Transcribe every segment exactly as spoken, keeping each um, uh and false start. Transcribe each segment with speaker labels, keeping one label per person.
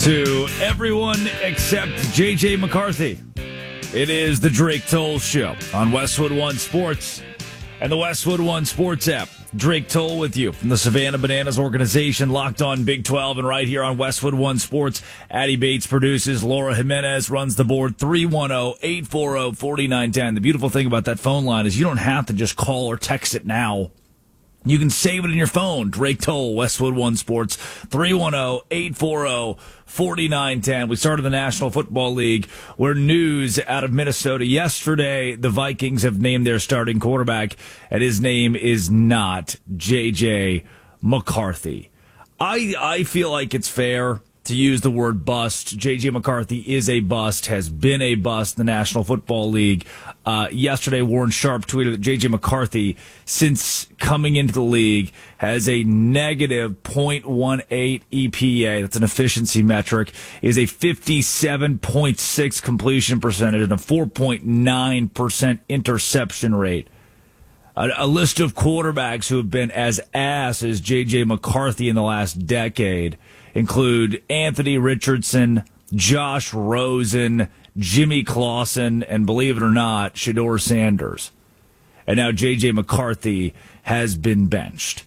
Speaker 1: To everyone except J J McCarthy, it is the Drake Toll Show on Westwood One Sports and the Westwood One Sports app. Drake Toll with you from the Savannah Bananas organization, locked on Big twelve, and right here on Westwood One Sports. Addie Bates produces. Laura Jimenez runs the board. three one zero, eight four zero, four nine one zero. The beautiful thing about that phone line is you don't have to just call or text it now. You can save it in your phone. Drake Toll, Westwood One Sports, three one zero, eight four zero, four nine one zero. We started the National Football League, where news out of Minnesota yesterday, the Vikings have named their starting quarterback, and his name is not J J McCarthy. I I feel like it's fair to use the word bust. J J McCarthy is a bust, has been a bust in the National Football League. Uh, yesterday, Warren Sharp tweeted that J J McCarthy, since coming into the league, has a negative point one eight E P A. That's an efficiency metric. Is a fifty-seven point six completion percentage and a four point nine percent interception rate. A, a list of quarterbacks who have been as ass as J J McCarthy in the last decade include Anthony Richardson, Josh Rosen, Jimmy Clausen, and believe it or not, Shedeur Sanders. And now J J McCarthy has been benched.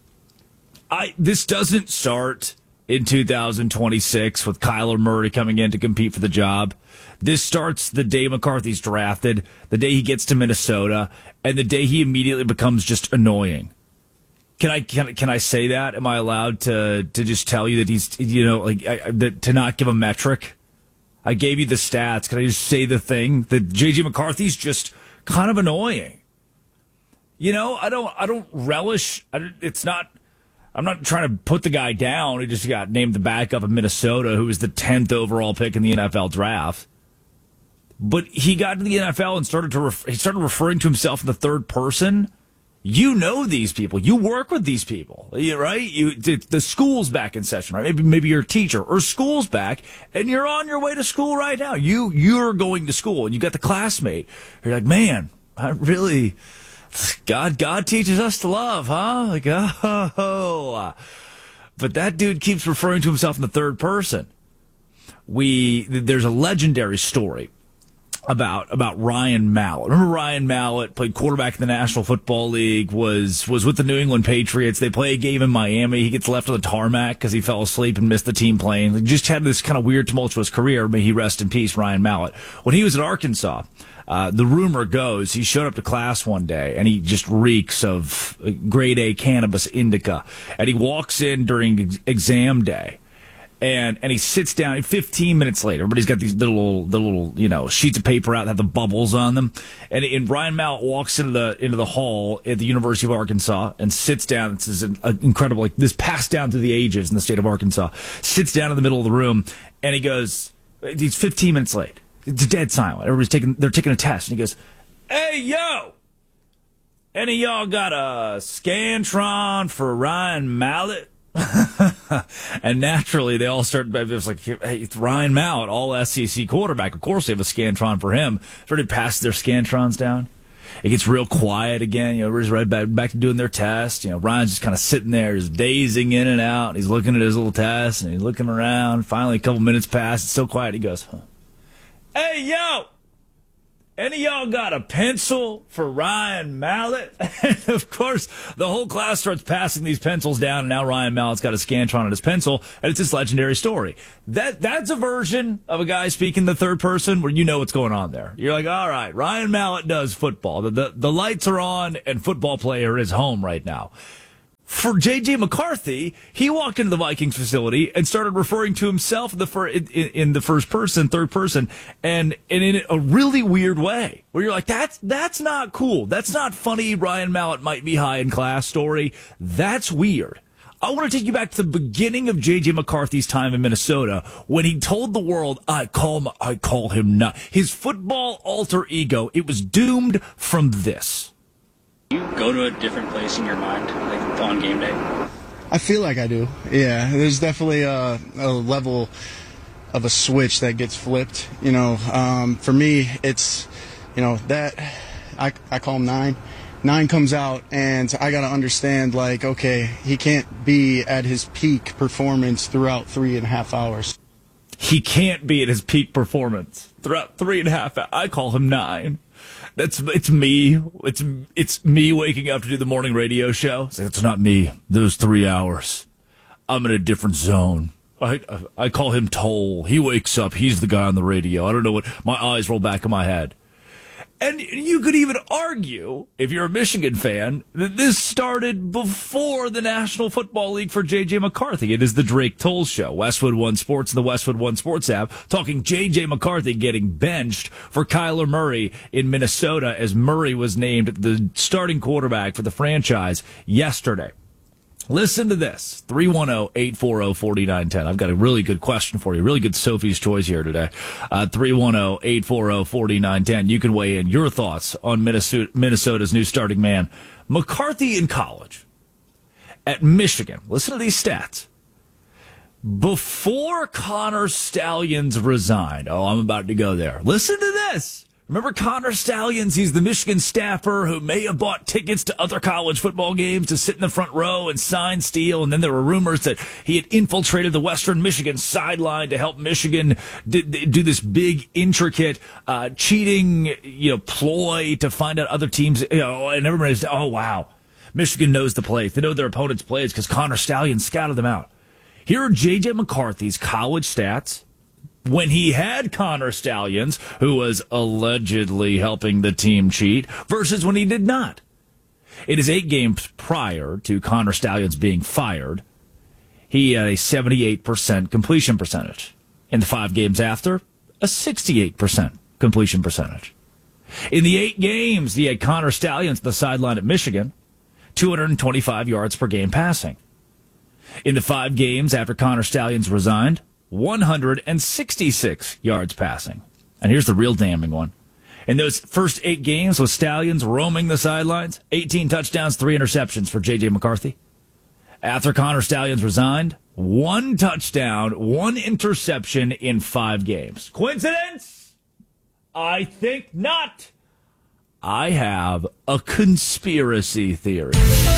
Speaker 1: I this doesn't start in two thousand twenty-six with Kyler Murray coming in to compete for the job. This starts the day McCarthy's drafted, the day he gets to Minnesota, and the day he immediately becomes just annoying. Can I can can I say that? Am I allowed to to just tell you that he's, you know, like I, that, to not give a metric? I gave you the stats. Can I just say the thing that J J McCarthy's just kind of annoying? You know, I don't I don't relish. I don't, it's not. I'm not trying to put the guy down. He just got named the backup of Minnesota, who was the tenth overall pick in the N F L draft. But he got to the N F L and started to ref- he started referring to himself in the third person. You know these people. You work with these people, right? You the school's back in session, right? Maybe maybe you're a teacher or school's back, and you're on your way to school right now. You you're going to school, and you got the classmate. You're like, man, I really, God God teaches us to love, huh? Like, oh, but that dude keeps referring to himself in the third person. We there's a legendary story about about Ryan Mallett. Remember Ryan Mallett played quarterback in the National Football League, was was with the New England Patriots. They play a game in Miami. He gets left on the tarmac because he fell asleep and missed the team playing. He just had this kind of weird, tumultuous career. May he rest in peace, Ryan Mallett. When he was at Arkansas, uh, the rumor goes he showed up to class one day and he just reeks of grade A cannabis indica. And he walks in during ex- exam day. And and he sits down fifteen minutes later. Everybody's got these little, the little, you know, sheets of paper out that have the bubbles on them. And, and Ryan Mallett walks into the into the hall at the University of Arkansas and sits down. This is an, an incredible, like this passed down through the ages in the state of Arkansas. Sits down in the middle of the room and he goes, he's fifteen minutes late. It's dead silent. Everybody's taking, they're taking a test. And he goes, hey, yo, any of y'all got a Scantron for Ryan Mallett? And naturally, they all start. It was like, hey, it's Ryan Mallett, all S E C quarterback. Of course, they have a Scantron for him. Started passing their Scantrons down. It gets real quiet again. You know, everybody's right back, back to doing their test. You know, Ryan's just kind of sitting there, just dazing in and out. And he's looking at his little test, and he's looking around. Finally, a couple minutes pass. It's so quiet. He goes, huh. Hey, yo! Any of y'all got a pencil for Ryan Mallett? And of course, the whole class starts passing these pencils down, and now Ryan Mallett's got a Scantron on his pencil, and it's this legendary story. That That's a version of a guy speaking the third person where you know what's going on there. You're like, all right, Ryan Mallett does football. The, the, the lights are on, and football player is home right now. For J J McCarthy, he walked into the Vikings facility and started referring to himself in the, fir- in, in the first person, third person, and, and in a really weird way, where you're like, that's, that's not cool. That's not funny. Ryan Mallett might be high in class story. That's weird. I want to take you back to the beginning of J J McCarthy's time in Minnesota when he told the world, I call him, I call him not. His football alter ego, it was doomed from this.
Speaker 2: You go to a different place in your mind, like on game day?
Speaker 3: I feel like I do, yeah. There's definitely a, a level of a switch that gets flipped. You know, um, for me, it's, you know, that, I, I call him nine. Nine comes out, and I got to understand, like, okay, he can't be at his peak performance throughout three and a half hours.
Speaker 1: He can't be at his peak performance throughout three and a half hours. I call him nine. That's it's me. It's it's me waking up to do the morning radio show. It's not me. Those three hours, I'm in a different zone. I I call him Toll. He wakes up. He's the guy on the radio. I don't know what. My eyes roll back in my head. And you could even argue, if you're a Michigan fan, that this started before the National Football League for J J. McCarthy. It is the Drake Toll Show. Westwood One Sports and the Westwood One Sports app talking J J. McCarthy getting benched for Kyler Murray in Minnesota as Murray was named the starting quarterback for the franchise yesterday. Listen to this, three one zero, eight four zero, four nine one zero. I've got a really good question for you, really good Sophie's Choice here today. Uh, three one zero, eight four zero, four nine one zero. You can weigh in your thoughts on Minnesota, Minnesota's new starting man. McCarthy in college at Michigan. Listen to these stats. Before Connor Stalions resigned, oh, I'm about to go there. Listen to this. Remember Connor Stalions? He's the Michigan staffer who may have bought tickets to other college football games to sit in the front row and sign steal. And then there were rumors that he had infiltrated the Western Michigan sideline to help Michigan do, do this big, intricate, uh, cheating, you know, ploy to find out other teams. You know, and everybody's, oh, wow. Michigan knows the plays. They know their opponent's plays because Connor Stalions scouted them out. Here are J J. McCarthy's college stats when he had Connor Stalions, who was allegedly helping the team cheat, versus when he did not. In his eight games prior to Connor Stalions being fired, he had a seventy-eight percent completion percentage. In the five games after, a sixty-eight percent completion percentage. In the eight games he had Connor Stalions on the sideline at Michigan, two hundred twenty-five yards per game passing. In the five games after Connor Stalions resigned, one hundred sixty-six yards passing. And here's the real damning one. In those first eight games with Stalions roaming the sidelines, eighteen touchdowns, three interceptions for J J. McCarthy. After Connor Stalions resigned, one touchdown, one interception in five games. Coincidence? I think not. I have a conspiracy theory.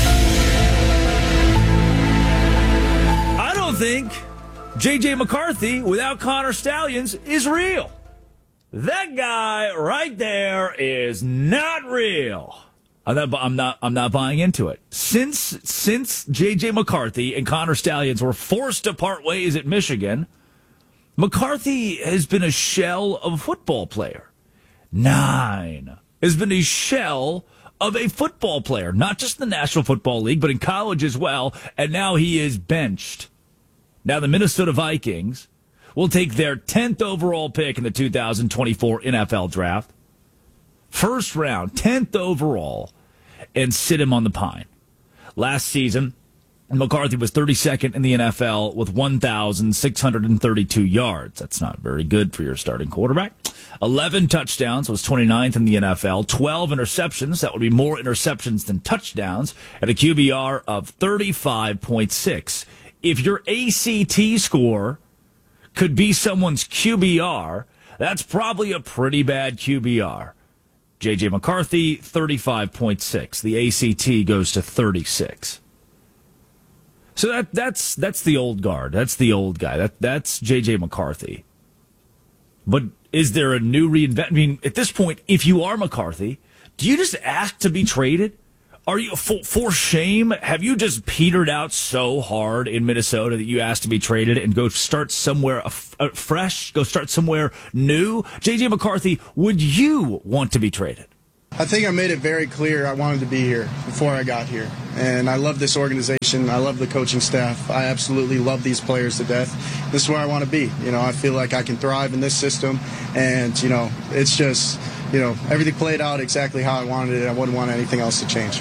Speaker 1: I don't think J J. McCarthy, without Connor Stalions, is real. That guy right there is not real. I'm not, I'm not, I'm not buying into it. Since, since J J. McCarthy and Connor Stalions were forced to part ways at Michigan, McCarthy has been a shell of a football player. Nine has been a shell of a football player, not just in the National Football League, but in college as well. And now he is benched. Now, the Minnesota Vikings will take their tenth overall pick in the two thousand twenty-four N F L draft. First round, tenth overall, and sit him on the pine. Last season, McCarthy was thirty-second in the N F L with one thousand six hundred thirty-two yards. That's not very good for your starting quarterback. eleven touchdowns, was twenty-ninth in the N F L. twelve interceptions, that would be more interceptions than touchdowns, at a Q B R of thirty-five point six. If your A C T score could be someone's Q B R, that's probably a pretty bad Q B R. J J. McCarthy, thirty-five point six. The A C T goes to thirty-six. So that that's that's the old guard. That's the old guy. That that's J J. McCarthy. But is there a new reinvent? I mean, at this point, if you are McCarthy, do you just ask to be traded? Are you, for, for shame, have you just petered out so hard in Minnesota that you asked to be traded and go start somewhere uh, fresh, go start somewhere new? J J. McCarthy, would you want to be traded?
Speaker 3: I think I made it very clear I wanted to be here before I got here. And I love this organization. I love the coaching staff. I absolutely love these players to death. This is where I want to be. You know, I feel like I can thrive in this system. And, you know, it's just, you know, everything played out exactly how I wanted it. I wouldn't want anything else to change.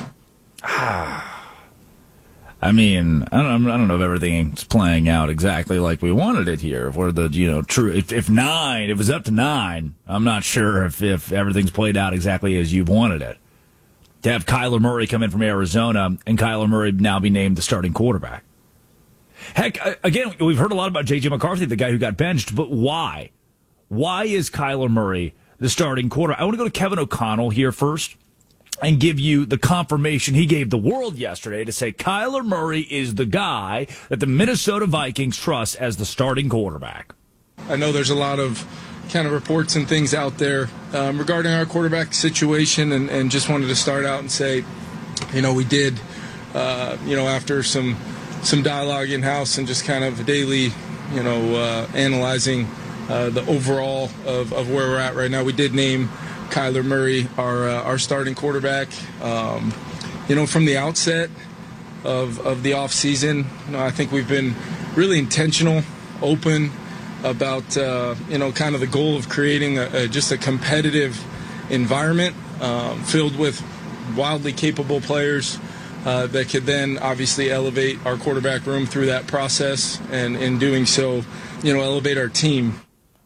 Speaker 1: I mean, I don't, I don't know if everything's playing out exactly like we wanted it here. If we're the, you know, true, if, if nine, if it was up to nine, I'm not sure if, if everything's played out exactly as you've wanted it. To have Kyler Murray come in from Arizona and Kyler Murray now be named the starting quarterback. Heck, again, we've heard a lot about J J. McCarthy, the guy who got benched, but why? Why is Kyler Murray the starting quarterback? I want to go to Kevin O'Connell here first and give you the confirmation he gave the world yesterday to say Kyler Murray is the guy that the Minnesota Vikings trust as the starting quarterback.
Speaker 4: I know there's a lot of kind of reports and things out there um, regarding our quarterback situation, and, and just wanted to start out and say, you know, we did, uh, you know, after some some dialogue in-house and just kind of daily, you know, uh, analyzing uh, the overall of, of where we're at right now, we did name Kyler Murray our uh, our starting quarterback. Um, you know, from the outset of of the offseason, you know, I think we've been really intentional, open about, uh, you know, kind of the goal of creating a, a, just a competitive environment um, filled with wildly capable players uh, that could then obviously elevate our quarterback room through that process, and in doing so, you know, elevate our team.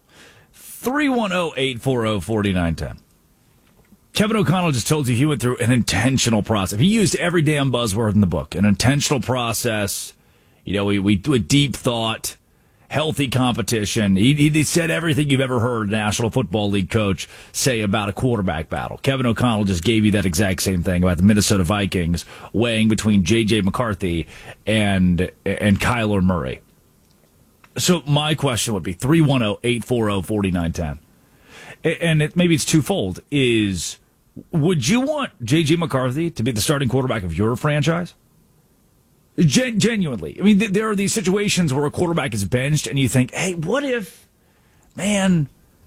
Speaker 1: three one zero, eight four zero, four nine one zero. Kevin O'Connell just told you he went through an intentional process. He used every damn buzzword in the book. An intentional process. You know, we, we do a deep thought, healthy competition. He, he said everything you've ever heard a National Football League coach say about a quarterback battle. Kevin O'Connell just gave you that exact same thing about the Minnesota Vikings weighing between J J McCarthy and and Kyler Murray. So my question would be three one zero, eight four zero, four nine one zero. And it, maybe it's twofold. Is, would you want J J McCarthy to be the starting quarterback of your franchise? Gen- genuinely. I mean, th- there are these situations where a quarterback is benched and you think, hey, what if, man,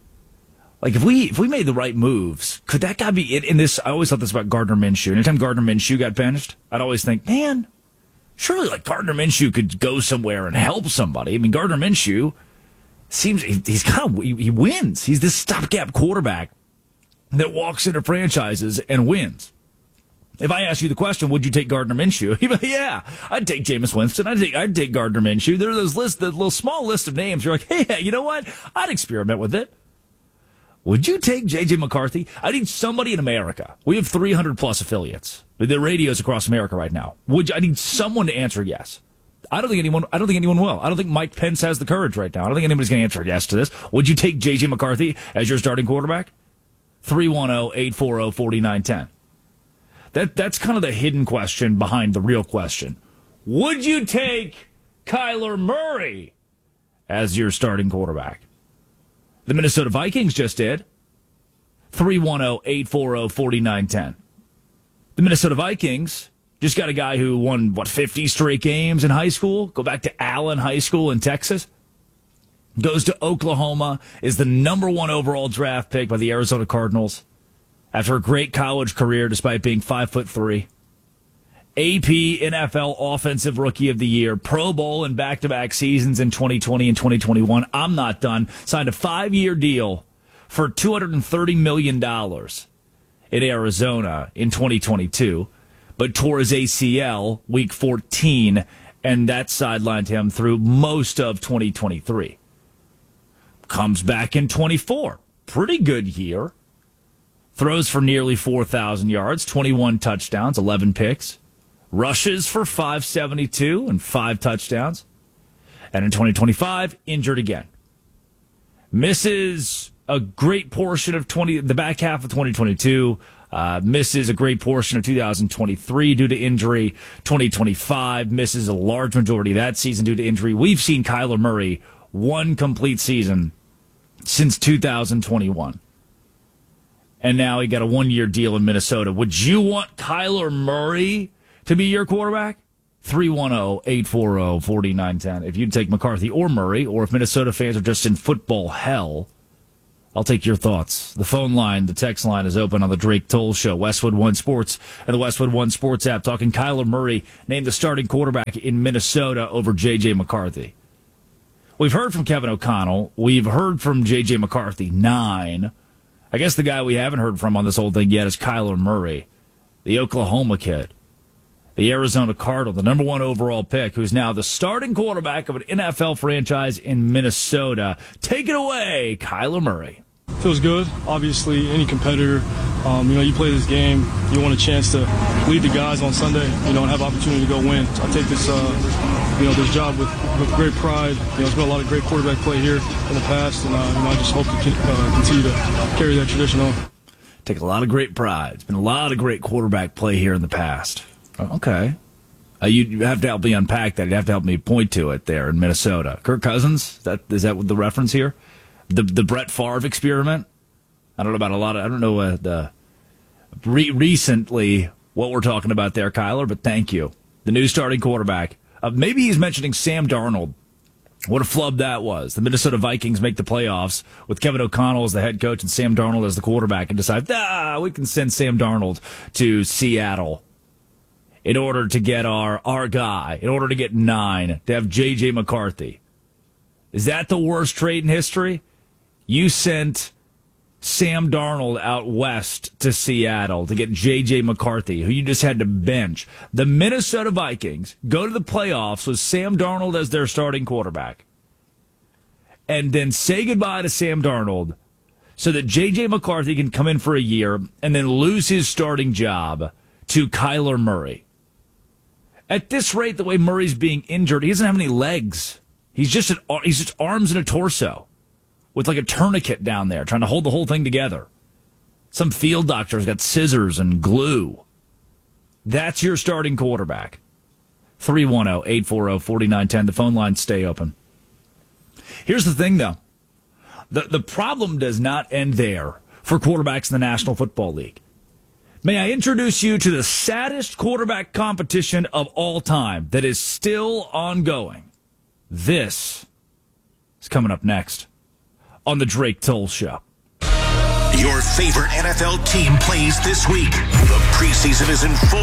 Speaker 1: like if we if we made the right moves, could that guy be in, in this? I always thought this about Gardner Minshew. Anytime Gardner Minshew got benched, I'd always think, man, surely like Gardner Minshew could go somewhere and help somebody. I mean, Gardner Minshew seems, he, he's kind of, he, he wins. He's this stopgap quarterback that walks into franchises and wins. If I ask you the question, would you take Gardner Minshew? You'd be like, yeah, I'd take Jameis Winston. I'd take, I'd take Gardner Minshew. There are those lists, the little small list of names. You're like, hey, you know what? I'd experiment with it. Would you take J J McCarthy? I need somebody in America. We have three hundred plus affiliates. There are radios across America right now. Would you, I need someone to answer yes. I don't think anyone. I don't think anyone will. I don't think Mike Pence has the courage right now. I don't think anybody's going to answer yes to this. Would you take J J McCarthy as your starting quarterback? three one zero, eight four zero, four nine one zero. That that's kind of the hidden question behind the real question. Would you take Kyler Murray as your starting quarterback? The Minnesota Vikings just did. three one zero, eight four zero, four nine one zero. The Minnesota Vikings just got a guy who won, what, fifty straight games in high school? Go back to Allen High School in Texas. Goes to Oklahoma, is the number one overall draft pick by the Arizona Cardinals after a great college career despite being five foot three. A P N F L Offensive Rookie of the Year, Pro Bowl in back-to-back seasons in twenty twenty and twenty twenty-one. I'm not done. Signed a five-year deal for two hundred thirty million dollars in Arizona in twenty twenty-two, but tore his A C L week fourteen, and that sidelined him through most of twenty twenty-three. Comes back in twenty-four. Pretty good year. Throws for nearly four thousand yards, twenty-one touchdowns, eleven picks. Rushes for five seventy-two and five touchdowns. And in twenty twenty-five, injured again. Misses a great portion of twenty the back half of twenty twenty-two. Uh, misses a great portion of two thousand twenty-three due to injury. twenty twenty-five misses a large majority of that season due to injury. We've seen Kyler Murray one complete season since two thousand twenty-one. And now he got a one-year deal in Minnesota. Would you want Kyler Murray to be your quarterback? three one zero, eight four zero, four nine one zero. If you'd take McCarthy or Murray, or if Minnesota fans are just in football hell, I'll take your thoughts. The phone line, the text line is open on the Drake Toll Show. Westwood One Sports and the Westwood One Sports app talking Kyler Murray named the starting quarterback in Minnesota over J J McCarthy. We've heard from Kevin O'Connell. We've heard from J J McCarthy, nine. I guess the guy we haven't heard from on this whole thing yet is Kyler Murray, the Oklahoma kid, the Arizona Cardinal, the number one overall pick, who's now the starting quarterback of an N F L franchise in Minnesota. Take it away, Kyler Murray.
Speaker 5: Feels good. Obviously, any competitor, um, you know, you play this game, you want a chance to lead the guys on Sunday, you know, and have opportunity to go win. So I take this, uh, you know, this job with, with great pride. You know, there's been a lot of great quarterback play here in the past, and uh, you know, I just hope to uh, continue to carry that tradition on.
Speaker 1: Take a lot of great pride. It's been a lot of great quarterback play here in the past. Okay. Uh, you have to help me unpack that. You have to help me point to it there in Minnesota. Kirk Cousins, that is that the reference here? The the Brett Favre experiment? I don't know about a lot of, I don't know uh, the re- recently what we're talking about there, Kyler, but thank you. The new starting quarterback. Uh, maybe he's mentioning Sam Darnold. What a flub that was. The Minnesota Vikings make the playoffs with Kevin O'Connell as the head coach and Sam Darnold as the quarterback and decide, ah, we can send Sam Darnold to Seattle in order to get our, our guy, in order to get nine, to have J J McCarthy. Is that the worst trade in history? You sent Sam Darnold out west to Seattle to get J J McCarthy, who you just had to bench. The Minnesota Vikings go to the playoffs with Sam Darnold as their starting quarterback. And then say goodbye to Sam Darnold so that J J McCarthy can come in for a year and then lose his starting job to Kyler Murray. At this rate, the way Murray's being injured, he doesn't have any legs. He's just an, he's just arms and a torso with like a tourniquet down there trying to hold the whole thing together. Some field doctor's got scissors and glue. That's your starting quarterback. three one zero, eight four zero, four nine one zero. The phone lines stay open. Here's the thing, though. The, the problem does not end there for quarterbacks in the National Football League. May I introduce you to the saddest quarterback competition of all time that is still ongoing? This is coming up next on the Drake Toll Show.
Speaker 6: Your favorite N F L team plays this week. The preseason is in full